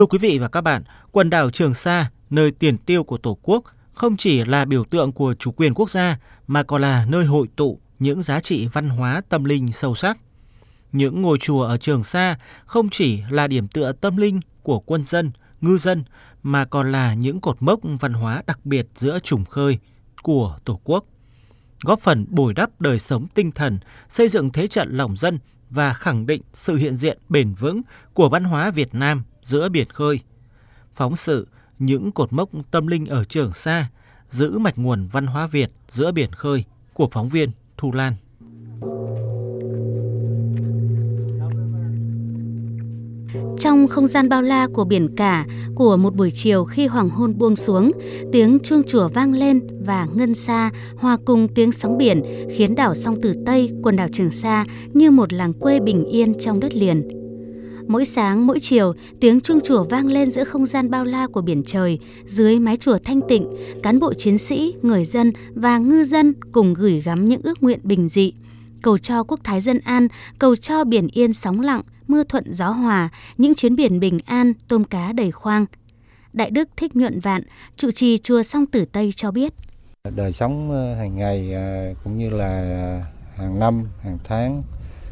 Thưa quý vị và các bạn, quần đảo Trường Sa, nơi tiền tiêu của Tổ quốc, không chỉ là biểu tượng của chủ quyền quốc gia mà còn là nơi hội tụ những giá trị văn hóa tâm linh sâu sắc. Những ngôi chùa ở Trường Sa không chỉ là điểm tựa tâm linh của quân dân, ngư dân mà còn là những cột mốc văn hóa đặc biệt giữa chủng khơi của Tổ quốc, góp phần bồi đắp đời sống tinh thần, xây dựng thế trận lòng dân và khẳng định sự hiện diện bền vững của văn hóa Việt Nam giữa biển khơi. Phóng sự Những cột mốc tâm linh ở Trường Sa, giữ mạch nguồn văn hóa Việt giữa biển khơi của phóng viên Thu Lan. Trong không gian bao la của biển cả của một buổi chiều khi hoàng hôn buông xuống, tiếng chuông chùa vang lên và ngân xa hòa cùng tiếng sóng biển khiến đảo Song Tử Tây, quần đảo Trường Sa như một làng quê bình yên trong đất liền. Mỗi sáng, mỗi chiều, tiếng chuông chùa vang lên giữa không gian bao la của biển trời. Dưới mái chùa thanh tịnh, cán bộ chiến sĩ, người dân và ngư dân cùng gửi gắm những ước nguyện bình dị. Cầu cho quốc thái dân an, cầu cho biển yên sóng lặng, mưa thuận gió hòa, những chuyến biển bình an, tôm cá đầy khoang. Đại đức Thích Nhuận Vạn, trụ trì chùa Song Tử Tây cho biết. Đời sống hàng ngày cũng như là hàng năm, hàng tháng,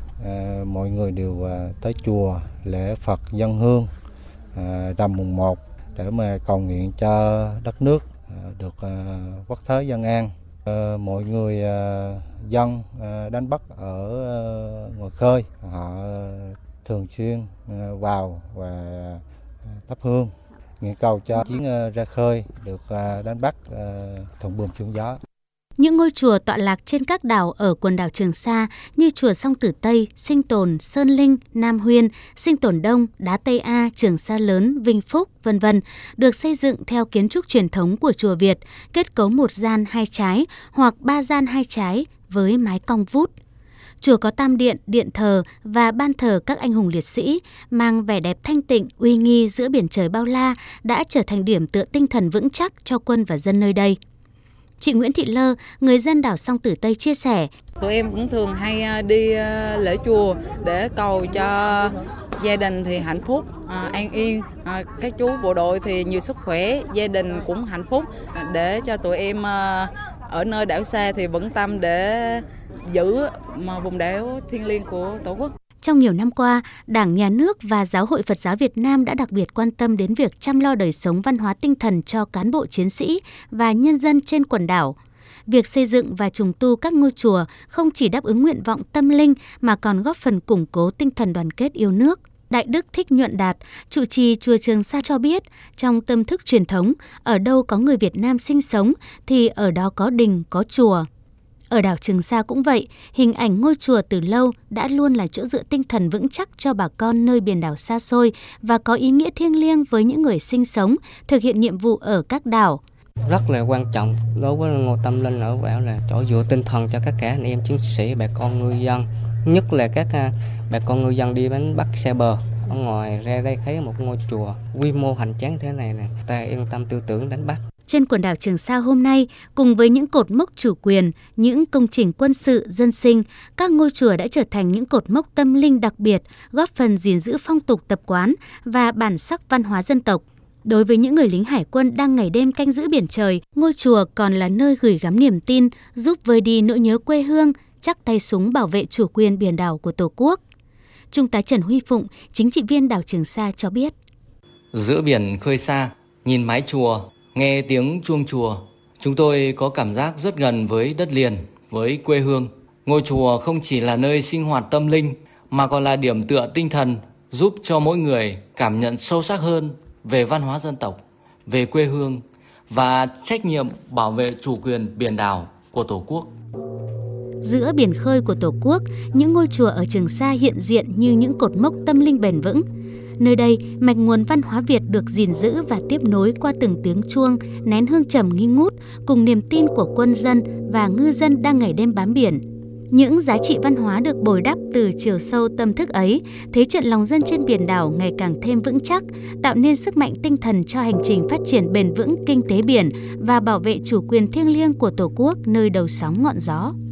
mọi người đều tới chùa lễ Phật dâng hương rằm mùng 1 để mà cầu nguyện cho đất nước được quốc thái dân an. Mọi người dân đánh bắt ở ngoài khơi, họ thường xuyên vào và thắp hương, nguyện cầu cho chuyến ra khơi được đánh bắt thuận buồm xuôi gió. Những ngôi chùa tọa lạc trên các đảo ở quần đảo Trường Sa như chùa Song Tử Tây, Sinh Tồn, Sơn Linh, Nam Huyên, Sinh Tồn Đông, Đá Tây A, Trường Sa Lớn, Vinh Phúc, v.v. được xây dựng theo kiến trúc truyền thống của chùa Việt, kết cấu một gian hai trái hoặc ba gian hai trái với mái cong vút. Chùa có tam điện, điện thờ và ban thờ các anh hùng liệt sĩ, mang vẻ đẹp thanh tịnh, uy nghi giữa biển trời bao la, đã trở thành điểm tựa tinh thần vững chắc cho quân và dân nơi đây. Chị Nguyễn Thị Lơ, người dân đảo Song Tử Tây chia sẻ. Tụi em cũng thường hay đi lễ chùa để cầu cho gia đình thì hạnh phúc, an yên, các chú bộ đội thì nhiều sức khỏe, gia đình cũng hạnh phúc, để cho tụi em ở nơi đảo xa thì vững tâm để giữ vùng đảo thiêng liêng của Tổ quốc. Trong nhiều năm qua, Đảng, Nhà nước và Giáo hội Phật giáo Việt Nam đã đặc biệt quan tâm đến việc chăm lo đời sống văn hóa tinh thần cho cán bộ chiến sĩ và nhân dân trên quần đảo. Việc xây dựng và trùng tu các ngôi chùa không chỉ đáp ứng nguyện vọng tâm linh mà còn góp phần củng cố tinh thần đoàn kết yêu nước. Đại đức Thích Nhuận Đạt, trụ trì chùa Trường Sa cho biết, trong tâm thức truyền thống, ở đâu có người Việt Nam sinh sống thì ở đó có đình, có chùa. Ở đảo Trường Sa cũng vậy, hình ảnh ngôi chùa từ lâu đã luôn là chỗ dựa tinh thần vững chắc cho bà con nơi biển đảo xa xôi và có ý nghĩa thiêng liêng với những người sinh sống, thực hiện nhiệm vụ ở các đảo. Rất là quan trọng đối với ngôi tâm linh ở đảo là chỗ dựa tinh thần cho các anh em chiến sĩ, bà con ngư dân, nhất là các bà con ngư dân đi đánh bắt xa bờ. Ở ngoài ra đây thấy một ngôi chùa quy mô hoành tráng thế này nè, ta yên tâm tư tưởng đánh bắt. Trên quần đảo Trường Sa hôm nay, cùng với những cột mốc chủ quyền, những công trình quân sự, dân sinh, các ngôi chùa đã trở thành những cột mốc tâm linh đặc biệt, góp phần gìn giữ phong tục tập quán và bản sắc văn hóa dân tộc. Đối với những người lính hải quân đang ngày đêm canh giữ biển trời, ngôi chùa còn là nơi gửi gắm niềm tin, giúp vơi đi nỗi nhớ quê hương, chắc tay súng bảo vệ chủ quyền biển đảo của Tổ quốc. Trung tá Trần Huy Phụng, chính trị viên đảo Trường Sa cho biết. Giữa biển khơi xa, nhìn mái chùa, nghe tiếng chuông chùa, chúng tôi có cảm giác rất gần với đất liền, với quê hương. Ngôi chùa không chỉ là nơi sinh hoạt tâm linh, mà còn là điểm tựa tinh thần giúp cho mỗi người cảm nhận sâu sắc hơn về văn hóa dân tộc, về quê hương và trách nhiệm bảo vệ chủ quyền biển đảo của Tổ quốc. Giữa biển khơi của Tổ quốc, những ngôi chùa ở Trường Sa hiện diện như những cột mốc tâm linh bền vững. Nơi đây, mạch nguồn văn hóa Việt được gìn giữ và tiếp nối qua từng tiếng chuông, nén hương trầm nghi ngút cùng niềm tin của quân dân và ngư dân đang ngày đêm bám biển. Những giá trị văn hóa được bồi đắp từ chiều sâu tâm thức ấy, thế trận lòng dân trên biển đảo ngày càng thêm vững chắc, tạo nên sức mạnh tinh thần cho hành trình phát triển bền vững kinh tế biển và bảo vệ chủ quyền thiêng liêng của Tổ quốc nơi đầu sóng ngọn gió.